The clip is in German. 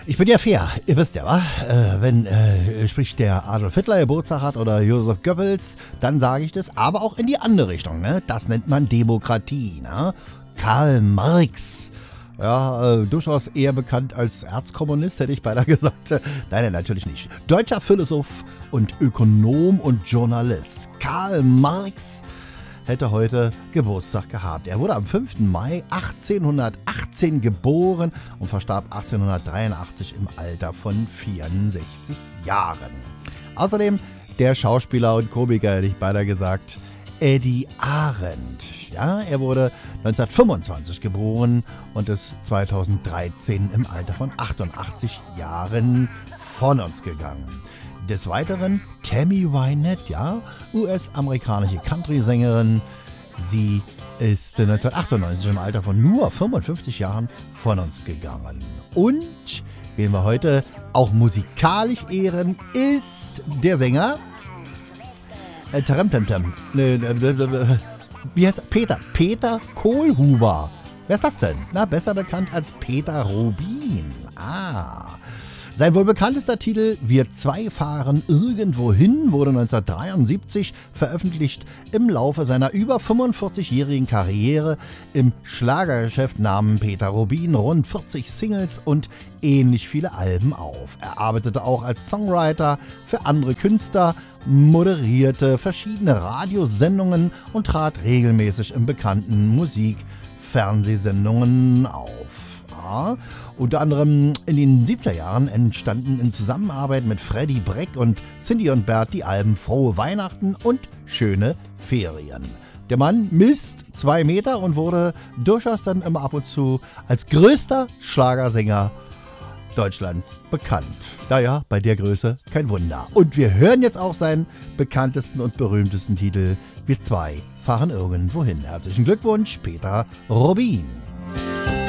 Ich bin ja fair, ihr wisst ja, wa? Wenn sprich der Adolf Hitler Geburtstag hat oder Josef Goebbels, dann sage ich das, aber auch in die andere Richtung, ne? Das nennt man Demokratie, ne? Karl Marx, ja, durchaus eher bekannt als Erzkommunist, hätte ich beinahe gesagt. Nein, natürlich nicht. Deutscher Philosoph und Ökonom und Journalist Karl Marx hätte heute Geburtstag gehabt. Er wurde am 5. Mai 1818 geboren und verstarb 1883 im Alter von 64 Jahren. Außerdem der Schauspieler und Komiker, hätte ich beinahe gesagt, Eddie Arendt. Ja, er wurde 1925 geboren und ist 2013 im Alter von 88 Jahren von uns gegangen. Des Weiteren Tammy Wynette, ja, US-amerikanische Country-Sängerin. Sie ist 1998 im Alter von nur 55 Jahren von uns gegangen. Und wen wir heute auch musikalisch ehren, ist der Sänger wie heißt er? Peter Kohlhuber. Wer ist das denn? Na, besser bekannt als Peter Rubin. Sein wohl bekanntester Titel Wir zwei fahren irgendwohin wurde 1973 veröffentlicht. Im Laufe seiner über 45-jährigen Karriere im Schlagergeschäft nahmen Peter Rubin rund 40 Singles und ähnlich viele Alben auf. Er arbeitete auch als Songwriter für andere Künstler, moderierte verschiedene Radiosendungen und trat regelmäßig in bekannten Musik-Fernsehsendungen auf. Unter anderem in den 70er Jahren entstanden in Zusammenarbeit mit Freddie Breck und Cindy und Bert die Alben Frohe Weihnachten und Schöne Ferien. Der Mann misst 2 Meter und wurde durchaus dann immer ab und zu als größter Schlagersänger Deutschlands bekannt. Naja, bei der Größe kein Wunder. Und wir hören jetzt auch seinen bekanntesten und berühmtesten Titel Wir zwei fahren irgendwohin. Herzlichen Glückwunsch, Peter Rubin.